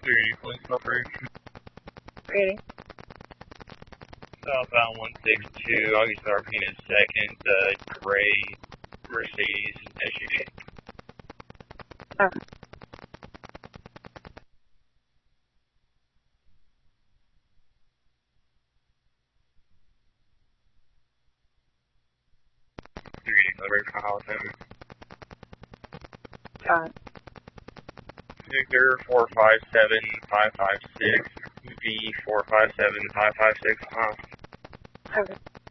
380 police operation. Ready. Southbound 162, August RP in second, gray Mercedes SUV. Okay. Ready for Hollywood. Victor 457556, V 457556, Okay.